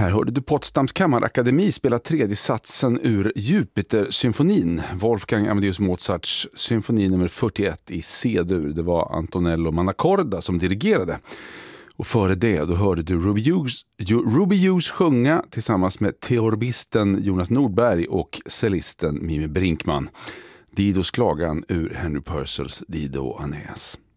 Här hörde du Potsdams kammarakademi spela tredje satsen ur Jupiter-symfonin, Wolfgang Amadeus Mozarts symfoni nummer 41 i C-dur. Det var Antonello Manaccorda som dirigerade. Och före det då hörde du Ruby Hughes sjunga tillsammans med teorbisten Jonas Nordberg och cellisten Mimi Brinkman. Didos klagan ur Henry Purcells Dido Aeneas.